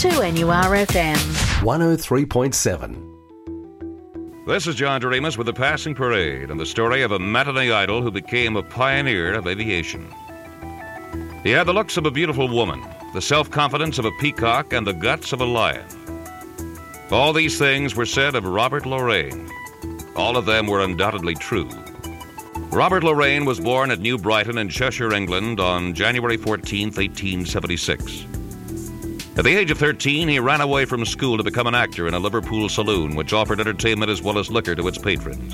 2NURFM 103.7. This is John Doremus with The Passing Parade and the story of a matinee idol who became a pioneer of aviation. He had the looks of a beautiful woman, the self-confidence of a peacock, and the guts of a lion. All these things were said of Robert Lorraine. All of them were undoubtedly true. Robert Lorraine was born at New Brighton in Cheshire, England on January 14, 1876. At the age of 13, he ran away from school to become an actor in a Liverpool saloon, which offered entertainment as well as liquor to its patrons.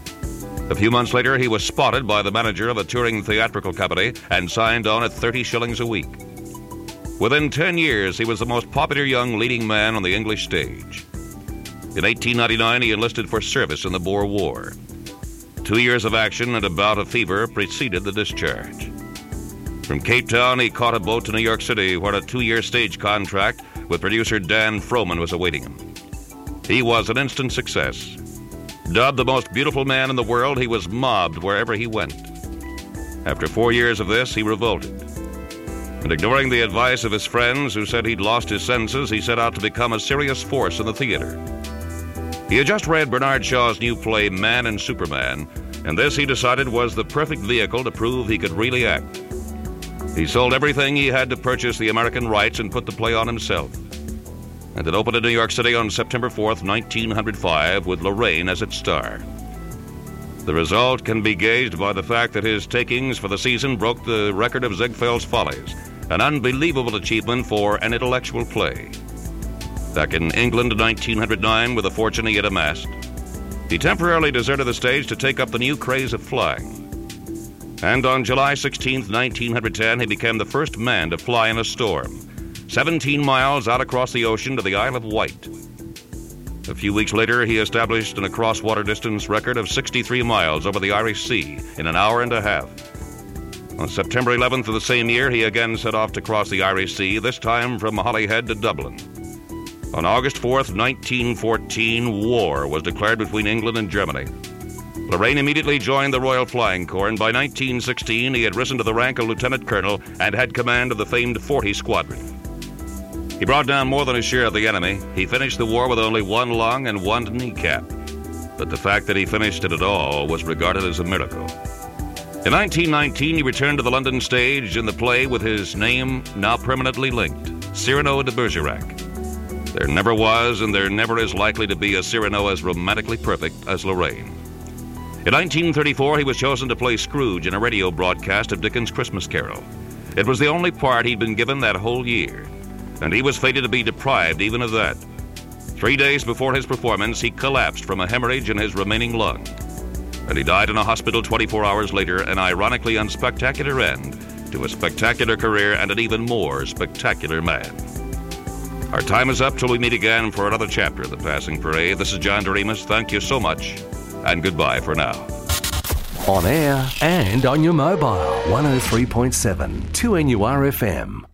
A few months later, he was spotted by the manager of a touring theatrical company and signed on at 30 shillings a week. Within 10 years, he was the most popular young leading man on the English stage. In 1899, he enlisted for service in the Boer War. 2 years of action and a bout of fever preceded the discharge. From Cape Town, he caught a boat to New York City, where a 2-year stage contract with producer Dan Froman was awaiting him. He was an instant success. Dubbed the most beautiful man in the world, he was mobbed wherever he went. After 4 years of this, he revolted. And ignoring the advice of his friends who said he'd lost his senses, he set out to become a serious force in the theater. He had just read Bernard Shaw's new play, Man and Superman, and this, he decided, was the perfect vehicle to prove he could really act. He sold everything he had to purchase the American rights and put the play on himself. And it opened in New York City on September 4th, 1905, with Lorraine as its star. The result can be gauged by the fact that his takings for the season broke the record of Ziegfeld's Follies, an unbelievable achievement for an intellectual play. Back in England in 1909, with the fortune he had amassed, he temporarily deserted the stage to take up the new craze of flying. And on July 16, 1910, he became the first man to fly in a storm, 17 miles out across the ocean to the Isle of Wight. A few weeks later, he established an across-water distance record of 63 miles over the Irish Sea in an hour and a half. On September 11th of the same year, he again set off to cross the Irish Sea, this time from Holyhead to Dublin. On August 4th, 1914, war was declared between England and Germany. Lorraine immediately joined the Royal Flying Corps, and by 1916 he had risen to the rank of lieutenant colonel and had command of the famed 40 Squadron. He brought down more than his share of the enemy. He finished the war with only one lung and one kneecap. But the fact that he finished it at all was regarded as a miracle. In 1919, he returned to the London stage in the play with his name now permanently linked, Cyrano de Bergerac. There never was and there never is likely to be a Cyrano as romantically perfect as Lorraine. In 1934, he was chosen to play Scrooge in a radio broadcast of Dickens' Christmas Carol. It was the only part he'd been given that whole year, and he was fated to be deprived even of that. 3 days before his performance, he collapsed from a hemorrhage in his remaining lung, and he died in a hospital 24 hours later, an ironically unspectacular end to a spectacular career and an even more spectacular man. Our time is up till we meet again for another chapter of The Passing Parade. This is John Doremus. Thank you so much. And goodbye for now. On air and on your mobile, 103.7 2NURFM.